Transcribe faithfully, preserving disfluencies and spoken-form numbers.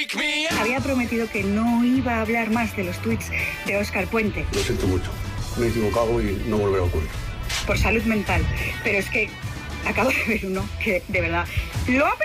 Había prometido que no iba a hablar más de los tuits de Óscar Puente. Lo siento mucho, me he equivocado y no volverá a ocurrir. Por salud mental. Pero es que acabo de ver uno que, de verdad, lo ha